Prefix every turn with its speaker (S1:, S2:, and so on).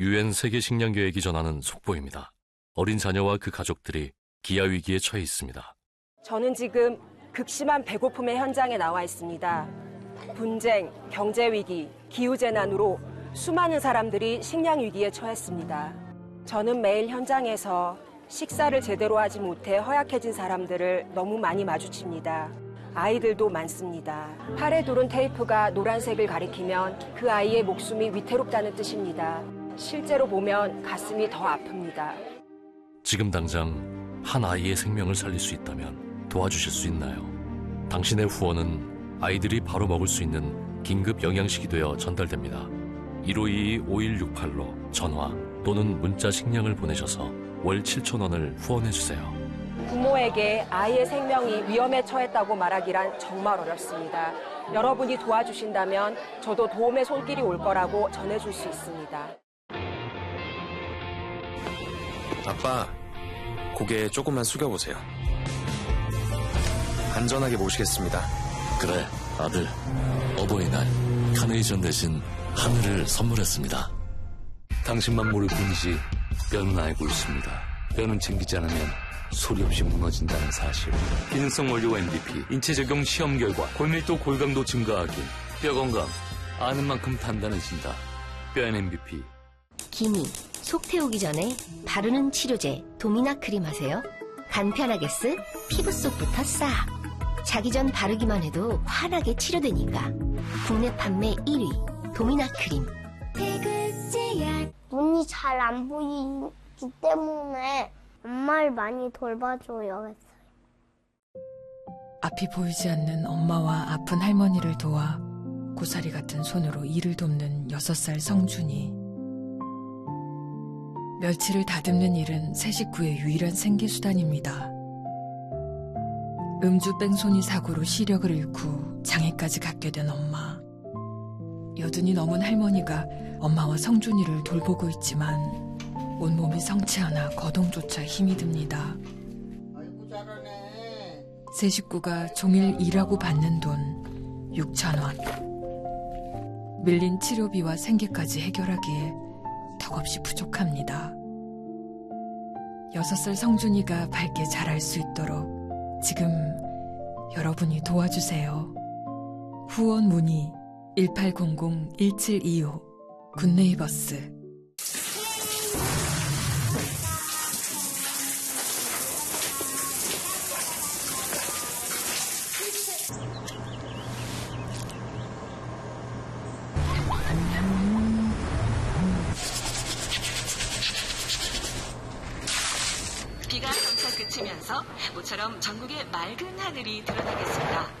S1: UN 세계식량계획이 전하는 속보입니다. 어린 자녀와 그 가족들이 기아위기에 처해 있습니다.
S2: 저는 지금 극심한 배고픔의 현장에 나와 있습니다. 분쟁, 경제위기, 기후재난으로 수많은 사람들이 식량위기에 처했습니다. 저는 매일 현장에서 식사를 제대로 하지 못해 허약해진 사람들을 너무 많이 마주칩니다. 아이들도 많습니다. 팔에 두른 테이프가 노란색을 가리키면 그 아이의 목숨이 위태롭다는 뜻입니다. 실제로 보면 가슴이 더 아픕니다.
S1: 지금 당장 한 아이의 생명을 살릴 수 있다면 도와주실 수 있나요? 당신의 후원은 아이들이 바로 먹을 수 있는 긴급 영양식이 되어 전달됩니다. 1522-5168로 전화 또는 문자 식량을 보내셔서 월 7,000원을 후원해주세요.
S2: 부모에게 아이의 생명이 위험에 처했다고 말하기란 정말 어렵습니다. 여러분이 도와주신다면 저도 도움의 손길이 올 거라고 전해줄 수 있습니다.
S3: 아빠, 고개 조금만 숙여보세요. 안전하게 모시겠습니다.
S4: 그래, 아들. 어버이날 카네이션 대신 하늘을 선물했습니다. 당신만 모를 뿐이지 뼈는 알고 있습니다. 뼈는 챙기지 않으면 소리 없이 무너진다는 사실. 기능성 원료 MVP, 인체 적용 시험 결과 골밀도 골강도 증가하기. 뼈 건강, 아는 만큼 단단해진다. 뼈엔 MVP.
S5: 기미, 속 태우기 전에 바르는 치료제 도미나 크림 하세요. 간편하게 쓴 피부 속부터 싹. 자기 전 바르기만 해도 환하게 치료되니까. 국내 판매 1위 도미나 크림.
S6: 눈이 잘 안 보이기 때문에 엄마를 많이 돌봐줘야 했어요.
S7: 앞이 보이지 않는 엄마와 아픈 할머니를 도와 고사리 같은 손으로 일을 돕는 6살 성준이. 멸치를 다듬는 일은 새 식구의 유일한 생계수단입니다. 음주 뺑소니 사고로 시력을 잃고 장애까지 갖게 된 엄마. 여든이 넘은 할머니가 엄마와 성준이를 돌보고 있지만 온몸이 성치 않아 거동조차 힘이 듭니다.
S8: 아이고 잘하네.
S7: 세 식구가 종일 일하고 받는 돈 6,000원. 밀린 치료비와 생계까지 해결하기에 턱없이 부족합니다. 6살 성준이가 밝게 자랄 수 있도록 지금 여러분이 도와주세요. 후원 문의 1800-1725 굿네이버스.
S9: 비가 점차 그치면서 모처럼 전국의 맑은 하늘이 드러나겠습니다.